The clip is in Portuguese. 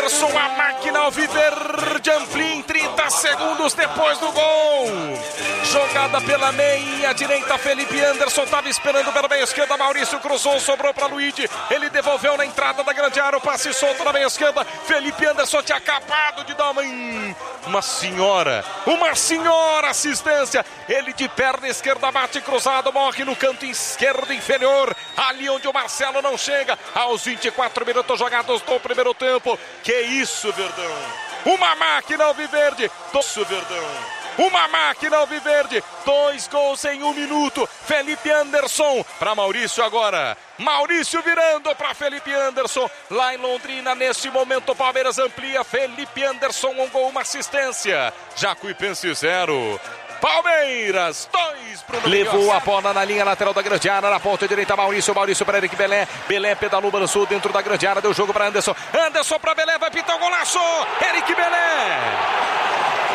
Anderson, a máquina alviverde amplia em 30 segundos depois do gol. Jogada pela meia direita, Felipe Anderson estava esperando pela meia esquerda, Maurício cruzou, sobrou para Luigi, ele devolveu na entrada da grande área, o passe solto na meia esquerda, Felipe Anderson tinha acabado de dar uma senhora assistência, ele de perna esquerda bate cruzado, morre no canto esquerdo inferior, ali onde o Marcelo não chega, aos 24 minutos jogados do primeiro tempo. Que isso, Verdão, uma máquina alviverde, uma máquina alviverde, 2 gols em 1 minuto, Felipe Anderson para Maurício agora, Maurício virando para Felipe Anderson, lá em Londrina, nesse momento o Palmeiras amplia, Felipe Anderson, 1 gol, 1 assistência, Jacuipense 0, Palmeiras 2 pro Brasil. Levou a bola na linha lateral da grande área, na ponta direita, Maurício para Eric Belé, pedalou, balançou dentro da grande área, deu jogo para Anderson para Belé, vai pintar o golaço, Eric Belé